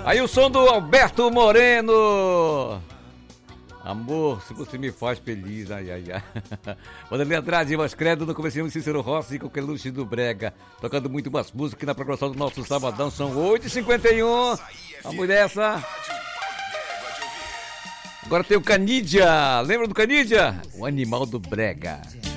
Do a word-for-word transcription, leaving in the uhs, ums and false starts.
Aí o som do Alberto Moreno. Amor, se você me faz feliz, ai, ai, ai. Vanderlei Andrade, Voz Credo, no comecinho de Cícero Rossi com aquele luxo do Brega. Tocando muito mais música aqui na programação do nosso Sabadão. São oito e cinquenta e um. Vamos nessa. Agora tem o Canidia. Lembra do Canidia? O animal do Brega.